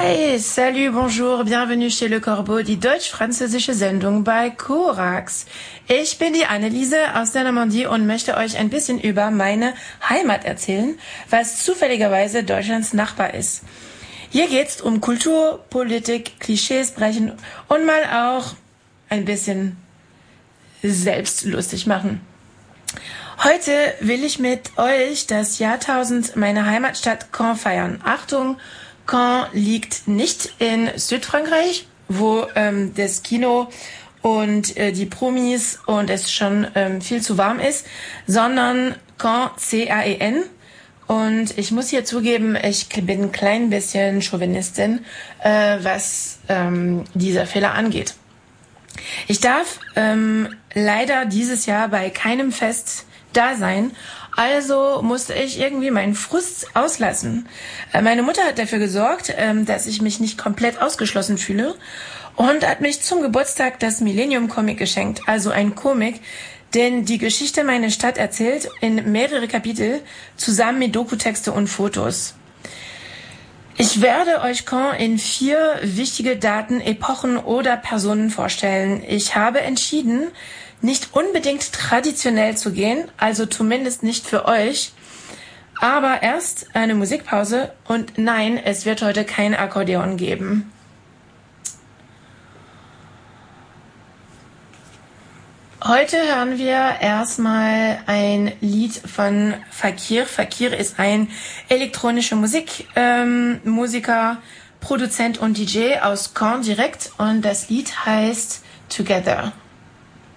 Hi, salut, bonjour, bienvenue chez Le Corbeau, die deutsch-französische Sendung bei Korax. Ich bin die Anneliese aus der Normandie und möchte euch ein bisschen über meine Heimat erzählen, was zufälligerweise Deutschlands Nachbar ist. Hier geht's um Kultur, Politik, Klischees brechen und mal auch ein bisschen selbst lustig machen. Heute will ich mit euch das Jahrtausend meiner Heimatstadt Caen feiern. Achtung, Caen liegt nicht in Südfrankreich, wo das Kino und die Promis und es schon viel zu warm ist, sondern Caen, C-A-E-N. Und ich muss hier zugeben, ich bin ein klein bisschen Chauvinistin, was dieser Fehler angeht. Ich darf leider dieses Jahr bei keinem Fest da sein, also musste ich irgendwie meinen Frust auslassen. Meine Mutter hat dafür gesorgt, dass ich mich nicht komplett ausgeschlossen fühle und hat mich zum Geburtstag das Millennium Comic geschenkt, also ein Comic, den die Geschichte meiner Stadt erzählt in mehrere Kapitel, zusammen mit Dokutexte und Fotos. Ich werde euch Caen in 4 wichtige Daten, Epochen oder Personen vorstellen. Ich habe entschieden, nicht unbedingt traditionell zu gehen, also zumindest nicht für euch. Aber erst eine Musikpause und nein, es wird heute kein Akkordeon geben. Heute hören wir erstmal ein Lied von Fakir. Fakir ist ein elektronischer Musiker, Produzent und DJ aus Caen direkt und das Lied heißt Together.